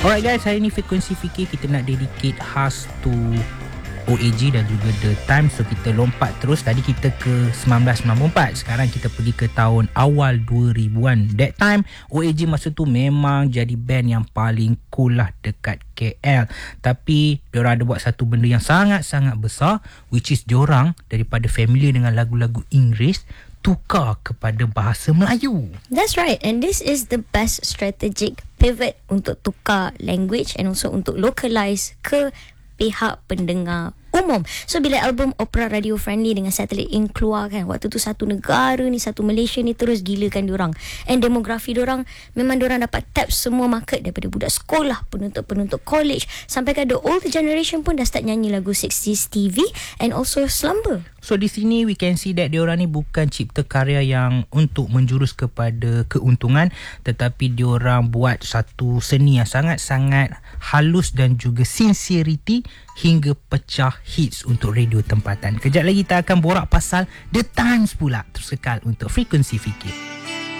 Alright guys, hari ni Frekuensi Fikir kita nak dedicate khas to OAG dan juga The Time. So kita lompat terus. Tadi kita ke 1994, sekarang kita pergi ke tahun awal 2000-an. That time OAG masa tu memang jadi band yang paling cool lah dekat KL. Tapi diorang ada buat satu benda yang sangat-sangat besar, which is diorang daripada familiar dengan lagu-lagu Inggeris tukar kepada bahasa Melayu. That's right, and this is the best strategic pivot untuk tukar language and also untuk localize ke pihak pendengar umum. So bila album Opera Radio Friendly dengan Satellite Inc keluar kan, waktu tu satu negara ni, satu Malaysia ni terus gilakan diorang. And demografi diorang, memang diorang dapat tap semua market, daripada budak sekolah, penuntut college, sampai ke the older generation pun dah start nyanyi lagu 60s TV and also Slumber. So di sini we can see that diorang ni bukan cipta karya yang untuk menjurus kepada keuntungan, tetapi diorang buat satu seni yang sangat-sangat halus dan juga sincerity hingga pecah hits untuk radio tempatan. Kejap lagi kita akan borak pasal The Times pula. Terus kekal untuk Frekuensi Fikir.